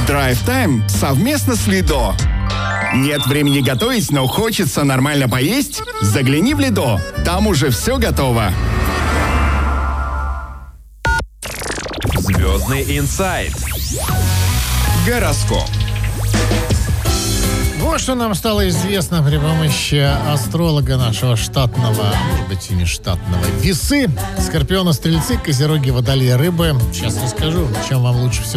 Drive Time совместно с Лидо. Нет времени готовить, но хочется нормально поесть? Загляни в Лидо, там уже все готово. Звездный инсайт. Гороскоп. Вот что нам стало известно при помощи астролога нашего штатного, может быть и не штатного, весы, скорпионы, стрельцы, козероги, водолеи, рыбы. Сейчас расскажу, чем вам лучше всего